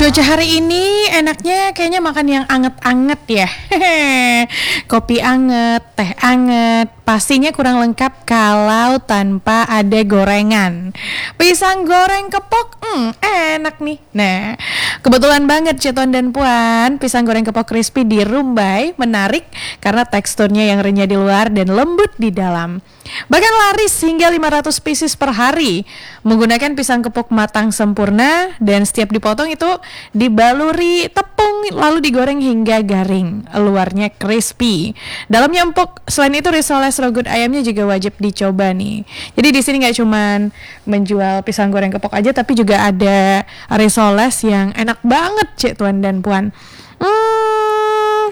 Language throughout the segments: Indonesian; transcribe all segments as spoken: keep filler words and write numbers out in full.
Cuaca hari ini enaknya kayaknya makan yang anget-anget ya. Kopi anget, teh anget. Pastinya kurang lengkap kalau tanpa ada gorengan. Pisang goreng kepok, hmm, enak nih. Nah, kebetulan banget Cetuan dan Puan, pisang goreng kepok crispy di Rumbai menarik karena teksturnya yang renyah di luar dan lembut di dalam. Bahkan laris hingga lima ratus pieces per hari. Menggunakan pisang kepok matang sempurna dan setiap dipotong itu dibaluri tepung lalu digoreng hingga garing, luarnya crispy, dalamnya empuk. Selain itu risoles rogut ayamnya juga wajib dicoba nih. Jadi di sini nggak cuman menjual pisang goreng kepok aja, tapi juga ada risoles yang enak banget Cik Tuan dan Puan. Hmm,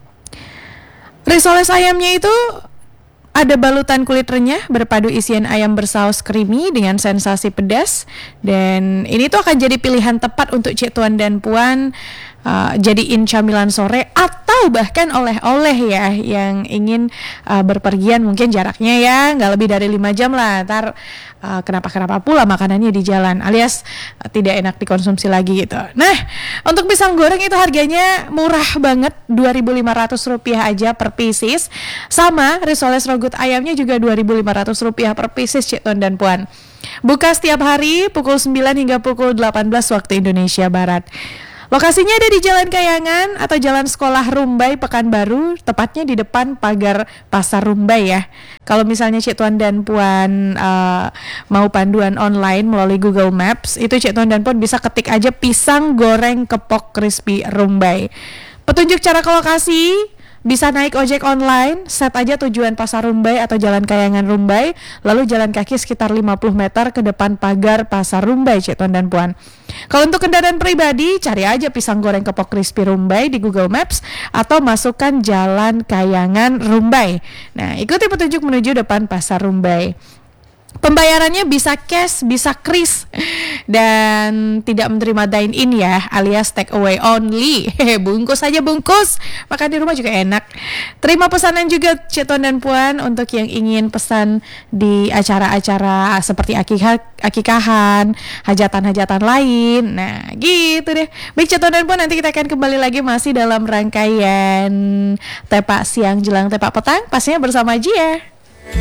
risoles ayamnya itu ada balutan kulit renyah berpadu isian ayam bersaus creamy dengan sensasi pedas, dan ini tuh akan jadi pilihan tepat untuk Cik Tuan dan Puan uh, jadiin camilan sore atau bahkan oleh-oleh ya yang ingin uh, berpergian, mungkin jaraknya ya nggak lebih dari lima jam lah, ntar uh, kenapa-kenapa pula makanannya di jalan alias uh, tidak enak dikonsumsi lagi gitu. Nah, untuk pisang goreng itu harganya murah banget, dua ribu lima ratus rupiah aja per pieces. Sama risoles rogut ayamnya juga dua ribu lima ratus rupiah per pieces Cik Tuan dan Puan. Buka setiap hari pukul sembilan hingga pukul delapan belas waktu Indonesia Barat. Lokasinya ada di Jalan Kayangan atau Jalan Sekolah Rumbai Pekanbaru, tepatnya di depan pagar Pasar Rumbai ya. Kalau misalnya Cik Tuan dan Puan uh, mau panduan online melalui Google Maps, itu Cik Tuan dan Puan bisa ketik aja pisang goreng kepok crispy Rumbai. Petunjuk cara ke lokasi, bisa naik ojek online, set aja tujuan Pasar Rumbai atau Jalan Kayangan Rumbai, lalu jalan kaki sekitar lima puluh meter ke depan pagar Pasar Rumbai Cik Tuan dan Puan. Kalau untuk kendaraan pribadi, cari aja pisang goreng kepok crispy Rumbai di Google Maps atau masukkan Jalan Kayangan Rumbai. Nah, ikuti petunjuk menuju depan Pasar Rumbai. Pembayarannya bisa cash, bisa kris, dan tidak menerima dine in ya, alias take away only. Bungkus aja bungkus, makan di rumah juga enak. Terima pesanan juga Cik Tuan dan Puan untuk yang ingin pesan di acara-acara seperti akikah, akikahan, hajatan-hajatan lain. Nah gitu deh. Baik Cik Tuan dan Puan, nanti kita akan kembali lagi masih dalam rangkaian Tepak Siang Jelang Tepak Petang, pastinya bersama Jia.